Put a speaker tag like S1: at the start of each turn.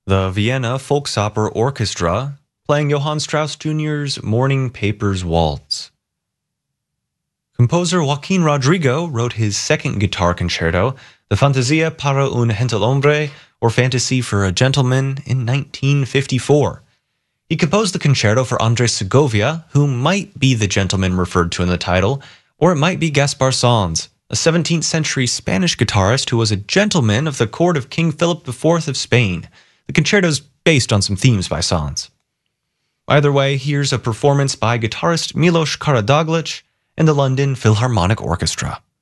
S1: The Vienna Volksoper Orchestra, playing Johann Strauss Jr.'s Morning Papers Waltz. Composer Joaquin Rodrigo wrote his second guitar concerto, the Fantasia para un Gentilhombre, or Fantasy for a Gentleman, in 1954. He composed the concerto for Andres Segovia, who might be the gentleman referred to in the title, or it might be Gaspar Sanz, a 17th century Spanish guitarist who was a gentleman of the court of King Philip IV of Spain. The concerto is based on some themes by Sanz. Either way, here's a performance by guitarist Milos Karadoglic and the London Philharmonic Orchestra.